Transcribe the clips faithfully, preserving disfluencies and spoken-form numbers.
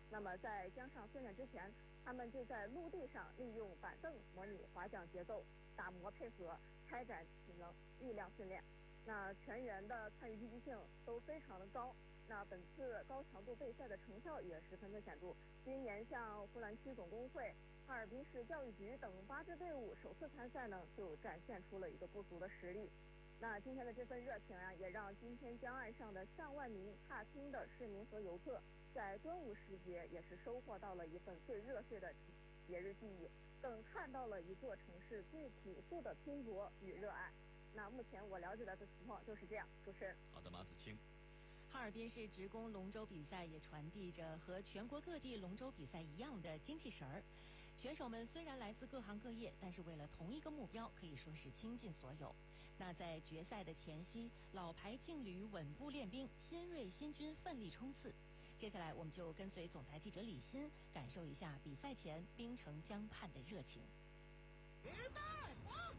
那么在江上训练之前，他们就在陆地上利用板凳模拟滑桨节奏，打磨配合，开展体能力量训练。那全员的参与积极性都非常的高。那本次高强度备赛的成效也十分的显著。今年像呼兰区总工会、哈尔滨市教育局等八支队伍首次参赛呢，就展现出了一个不俗的实力。那今天的这份热情啊，也让今天江岸上的上万名踏青的市民和游客，在端午时节也是收获到了一份最热血的节日记忆，更看到了一座城市最朴素的拼搏与热爱。那目前我了解到的情况就是这样。主持人， 好的，马子清。 哈尔滨市职工龙舟比赛也传递着和全国各地龙舟比赛一样的精气神儿。选手们虽然来自各行各业，但是为了同一个目标，可以说是倾尽所有。那在决赛的前夕，老牌劲旅稳步练兵，新锐新军奋力冲刺。接下来，我们就跟随总台记者李欣，感受一下比赛前冰城江畔的热情。 预备，好，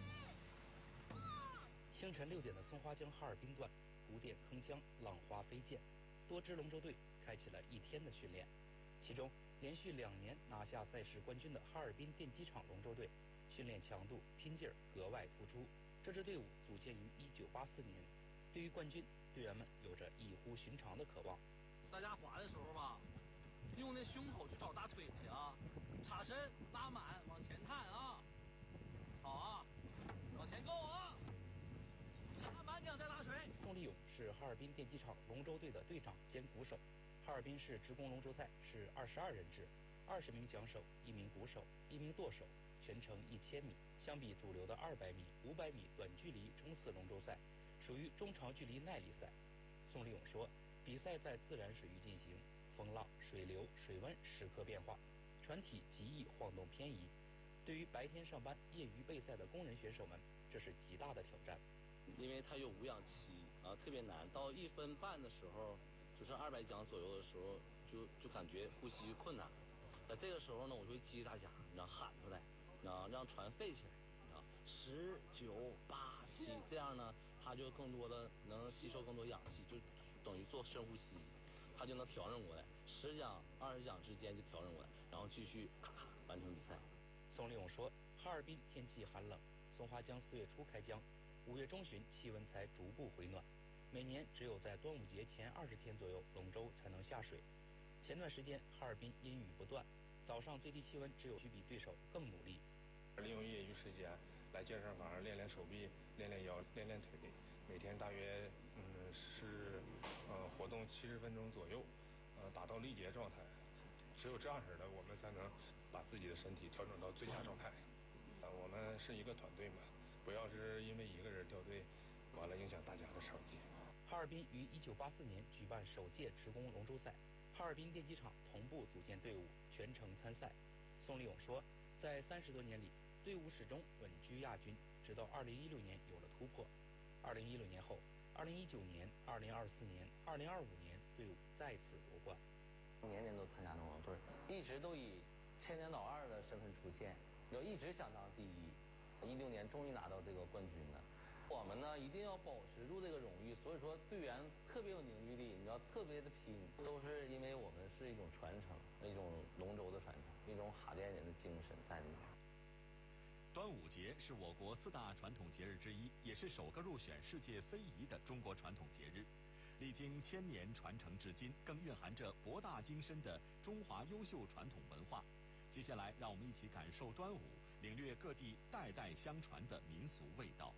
清晨六点的松花江哈尔滨段，鼓点铿锵，浪花飞溅，多支龙舟队开启了一天的训练。其中，连续两年拿下赛事冠军的哈尔滨电机厂龙舟队，训练强度、拼劲儿格外突出。这支队伍组建于一九八四年，对于冠军，队员们有着异乎寻常的渴望。 大家滑的时候吧，用那胸口去找大腿去啊，叉身拉满，往前探啊，好啊，往前够啊。插满桨再拉水。 宋立勇是哈尔滨电机厂龙舟队的队长兼鼓手。哈尔滨市职工龙舟赛是二十二人制，二十名桨手，一名鼓手，一名舵手，全程一千米。相比主流的二百米、五百米短距离冲刺龙舟赛，属于中长距离耐力赛。宋立勇说，比赛在自然水域进行，风浪、水流、水温时刻变化，船体极易晃动偏移。对于白天上班、业余备赛的工人选手们，这是极大的挑战。 因为它有无氧期啊，特别难。到一分半的时候，就是二百桨左右的时候，就就感觉呼吸困难。在这个时候呢，我就会激励大家，然后喊出来，然后让船飞起来，啊，十九八七，这样呢，它就更多的能吸收更多氧气，就等于做深呼吸，它就能调整过来。十桨、二十桨之间就调整过来，然后继续咔咔完成比赛。 宋立勇说，哈尔滨天气寒冷，松花江四月初开江，五月中旬气温才逐步回暖。每年只有在端午节前二十天左右，龙舟才能下水。前段时间哈尔滨阴雨不断，早上最低气温只有需比对手更努力。 利用业余时间来健身房练练手臂、练练腰、练练腿，每天大约嗯是呃活动七十分钟左右，呃达到力竭状态。只有这样式的，我们才能把自己的身体调整到最佳状态。啊，我们是一个团队嘛，不要是因为一个人掉队，完了影响大家的成绩。 哈尔滨于一九八四年举办首届职工龙舟赛，哈尔滨电机厂同步组建队伍，全程参赛。宋立勇说，在三十多年里，队伍始终稳居亚军，直到二零一六年有了突破。二零一六年后，二零一九年、二零二四年、二零二五年，队伍再次夺冠。 年年都参加龙舟队，一直都以千年老二的身份出现，要一直想当第一。一六年终于拿到这个冠军了。我们呢一定要保持住这个荣誉，所以说队员特别有凝聚力，你知道特别的拼，都是因为我们是一种传承，一种龙舟的传承，一种哈甸人的精神在里面。 端午节是我国四大传统节日之一，也是首个入选世界非遗的中国传统节日。历经千年传承至今，更蕴含着博大精深的中华优秀传统文化。接下来，让我们一起感受端午，领略各地代代相传的民俗味道。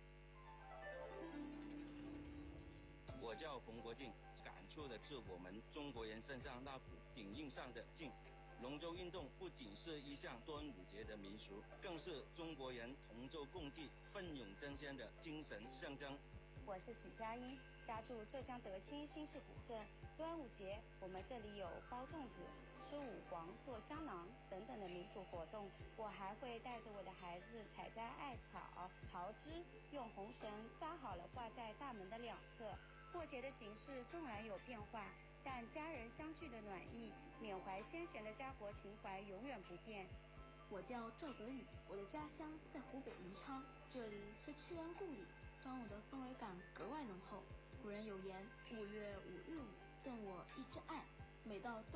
我叫冯国敬，感触的是我们中国人身上那股顶硬上的劲。龙舟运动不仅是一项端午节的民俗，更是中国人同舟共济、奋勇争先的精神象征。 我是许佳音，家住浙江德清新市古镇。端午节，我们这里有包粽子、吃五黄、做香囊等等的民俗活动。我还会带着我的孩子采摘艾草、桃枝，用红绳扎好了挂在大门的两侧。过节的形式纵然有变化，但家人相聚的暖意、缅怀先贤的家国情怀永远不变。 我叫赵泽宇，我的家乡在湖北宜昌，这里是屈原故里。端午的氛围感格外浓厚。古人有言：“五月五日午，赠我一枝艾。”每到